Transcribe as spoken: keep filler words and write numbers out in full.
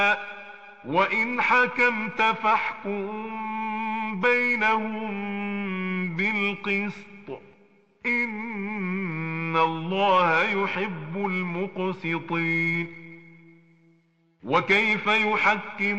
وإن حكمت فاحكم بينهم بالقسط إن الله يحب المقسطين. وكيف يحكم